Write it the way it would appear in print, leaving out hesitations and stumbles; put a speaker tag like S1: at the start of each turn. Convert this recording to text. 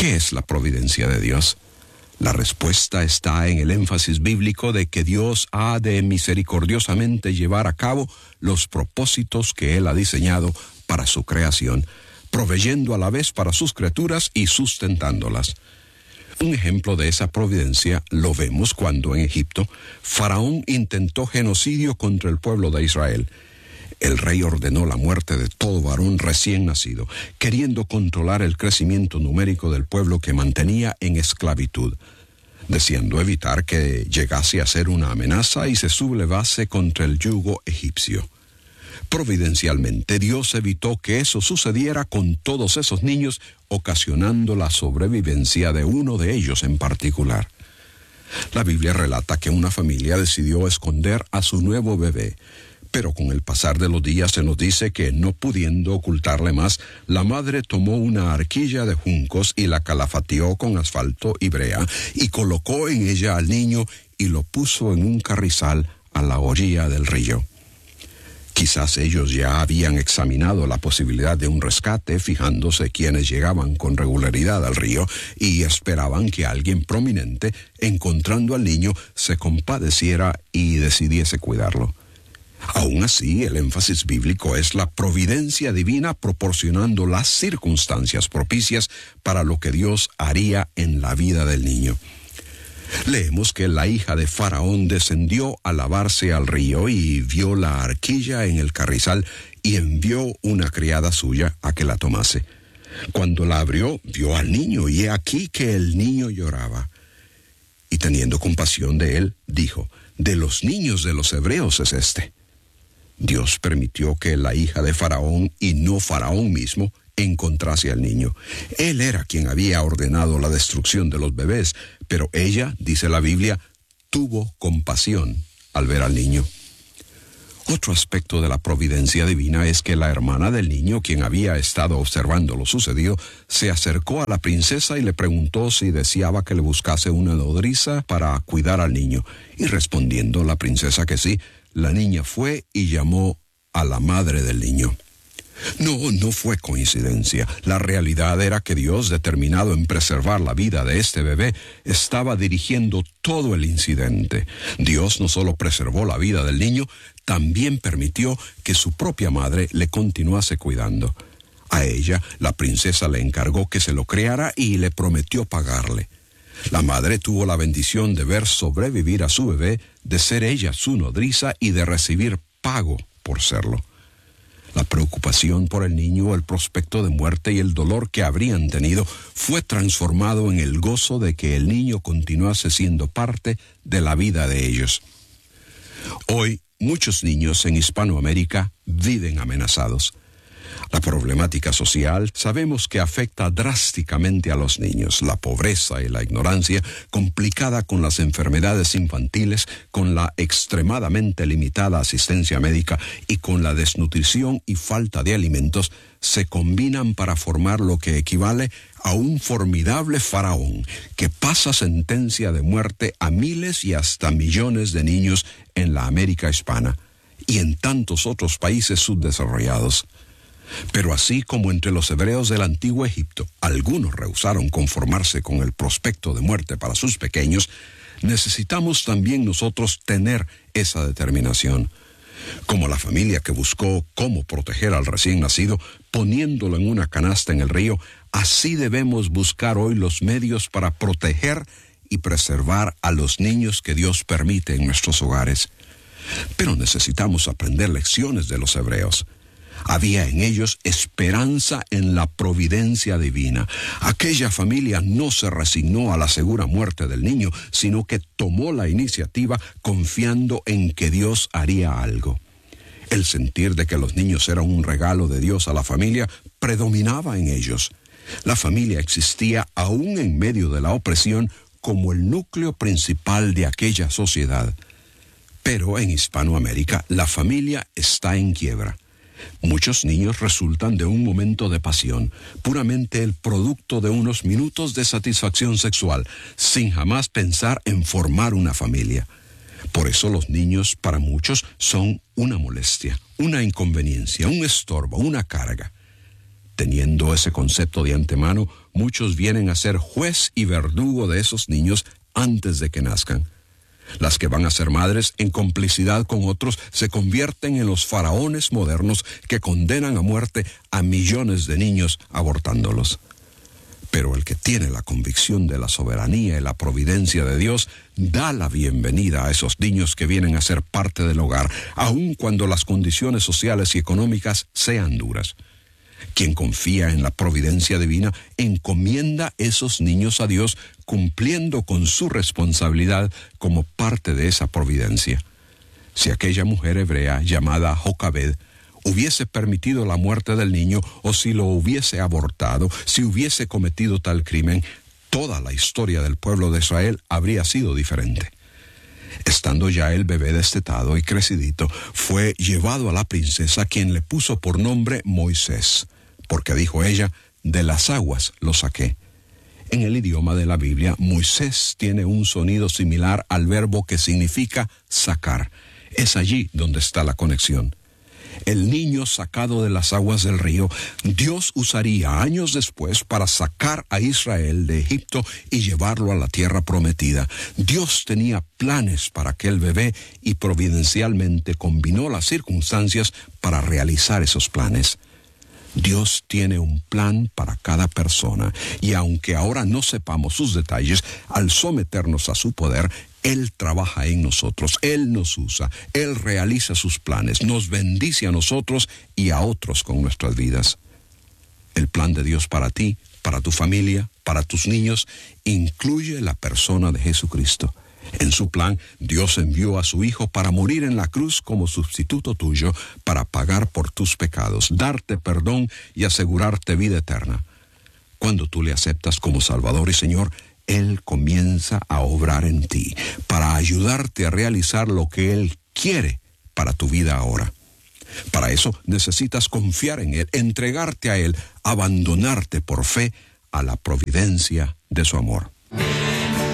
S1: ¿Qué es la providencia de Dios? La respuesta está en el énfasis bíblico de que Dios ha de misericordiosamente llevar a cabo los propósitos que Él ha diseñado para su creación, proveyendo a la vez para sus criaturas y sustentándolas. Un ejemplo de esa providencia lo vemos cuando en Egipto Faraón intentó genocidio contra el pueblo de Israel. El rey ordenó la muerte de todo varón recién nacido, queriendo controlar el crecimiento numérico del pueblo que mantenía en esclavitud, deseando evitar que llegase a ser una amenaza y se sublevase contra el yugo egipcio. Providencialmente, Dios evitó que eso sucediera con todos esos niños, ocasionando la sobrevivencia de uno de ellos en particular. La Biblia relata que una familia decidió esconder a su nuevo bebé, pero con el pasar de los días se nos dice que, no pudiendo ocultarle más, la madre tomó una arquilla de juncos y la calafateó con asfalto y brea, y colocó en ella al niño y lo puso en un carrizal a la orilla del río. Quizás ellos ya habían examinado la posibilidad de un rescate, fijándose quiénes llegaban con regularidad al río, y esperaban que alguien prominente, encontrando al niño, se compadeciera y decidiese cuidarlo. Aún así, el énfasis bíblico es la providencia divina proporcionando las circunstancias propicias para lo que Dios haría en la vida del niño. Leemos que la hija de Faraón descendió a lavarse al río y vio la arquilla en el carrizal y envió una criada suya a que la tomase. Cuando la abrió, vio al niño y he aquí que el niño lloraba. Y teniendo compasión de él, dijo: «De los niños de los hebreos es este». Dios permitió que la hija de Faraón, y no Faraón mismo, encontrase al niño. Él era quien había ordenado la destrucción de los bebés, pero ella, dice la Biblia, tuvo compasión al ver al niño. Otro aspecto de la providencia divina es que la hermana del niño, quien había estado observando lo sucedido, se acercó a la princesa y le preguntó si deseaba que le buscase una nodriza para cuidar al niño. Y respondiendo la princesa que sí, la niña fue y llamó a la madre del niño. No fue coincidencia. La realidad era que Dios, determinado en preservar la vida de este bebé, estaba dirigiendo todo el incidente. Dios no solo preservó la vida del niño, también permitió que su propia madre le continuase cuidando. A ella, la princesa le encargó que se lo criara y le prometió pagarle. La madre tuvo la bendición de ver sobrevivir a su bebé, de ser ella su nodriza y de recibir pago por serlo. La preocupación por el niño, el prospecto de muerte y el dolor que habrían tenido fue transformado en el gozo de que el niño continuase siendo parte de la vida de ellos. Hoy, muchos niños en Hispanoamérica viven amenazados. La problemática social sabemos que afecta drásticamente a los niños. La pobreza y la ignorancia, complicada con las enfermedades infantiles, con la extremadamente limitada asistencia médica y con la desnutrición y falta de alimentos, se combinan para formar lo que equivale a un formidable faraón que pasa sentencia de muerte a miles y hasta millones de niños en la América hispana y en tantos otros países subdesarrollados. Pero así como entre los hebreos del antiguo Egipto, algunos rehusaron conformarse con el prospecto de muerte para sus pequeños, necesitamos también nosotros tener esa determinación. Como la familia que buscó cómo proteger al recién nacido, poniéndolo en una canasta en el río, así debemos buscar hoy los medios para proteger y preservar a los niños que Dios permite en nuestros hogares. Pero necesitamos aprender lecciones de los hebreos. Había en ellos esperanza en la providencia divina. Aquella familia no se resignó a la segura muerte del niño, sino que tomó la iniciativa confiando en que Dios haría algo. El sentir de que los niños eran un regalo de Dios a la familia predominaba en ellos. La familia existía aún en medio de la opresión como el núcleo principal de aquella sociedad. Pero en Hispanoamérica la familia está en quiebra. Muchos niños resultan de un momento de pasión, puramente el producto de unos minutos de satisfacción sexual, sin jamás pensar en formar una familia. Por eso los niños, para muchos, son una molestia, una inconveniencia, un estorbo, una carga. Teniendo ese concepto de antemano, muchos vienen a ser juez y verdugo de esos niños antes de que nazcan. Las que van a ser madres, en complicidad con otros, se convierten en los faraones modernos que condenan a muerte a millones de niños abortándolos. Pero el que tiene la convicción de la soberanía y la providencia de Dios, da la bienvenida a esos niños que vienen a ser parte del hogar, aun cuando las condiciones sociales y económicas sean duras. Quien confía en la providencia divina encomienda esos niños a Dios, cumpliendo con su responsabilidad como parte de esa providencia. Si aquella mujer hebrea llamada Jocabed hubiese permitido la muerte del niño, o si lo hubiese abortado, si hubiese cometido tal crimen, toda la historia del pueblo de Israel habría sido diferente. Estando ya el bebé destetado y crecidito, fue llevado a la princesa, quien le puso por nombre Moisés, porque dijo ella, de las aguas lo saqué. En el idioma de la Biblia, Moisés tiene un sonido similar al verbo que significa sacar. Es allí donde está la conexión. El niño sacado de las aguas del río, Dios usaría años después para sacar a Israel de Egipto y llevarlo a la tierra prometida. Dios tenía planes para aquel bebé y providencialmente combinó las circunstancias para realizar esos planes. Dios tiene un plan para cada persona, y aunque ahora no sepamos sus detalles, al someternos a su poder, Él trabaja en nosotros, Él nos usa, Él realiza sus planes, nos bendice a nosotros y a otros con nuestras vidas. El plan de Dios para ti, para tu familia, para tus niños, incluye la persona de Jesucristo. En su plan, Dios envió a su Hijo para morir en la cruz como sustituto tuyo, para pagar por tus pecados, darte perdón y asegurarte vida eterna. Cuando tú le aceptas como Salvador y Señor, Él comienza a obrar en ti, para ayudarte a realizar lo que Él quiere para tu vida ahora. Para eso necesitas confiar en Él, entregarte a Él, abandonarte por fe a la providencia de su amor.